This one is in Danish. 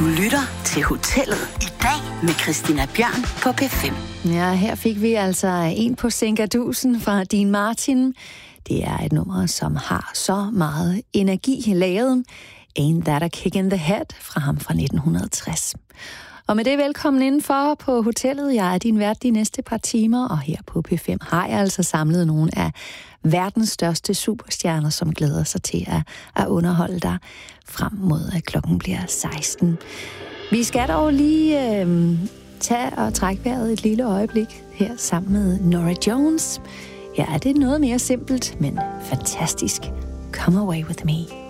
Du lytter til Hotellet i dag med Christina Bjørn på P5. Ja, her fik vi altså en på Sænkerdusen fra Dean Martin. Det er et nummer, som har så meget energi lavet. Ain't That a Kick in the Head fra ham fra 1960. Og med det velkommen indenfor på hotellet. Jeg er din vært de næste par timer, og her på P5 har jeg altså samlet nogle af verdens største superstjerner, som glæder sig til at underholde dig frem mod, at klokken bliver 16. Vi skal dog lige tage og trække vejret et lille øjeblik her sammen med Norah Jones. Ja, det er noget mere simpelt, men fantastisk. Come Away With Me.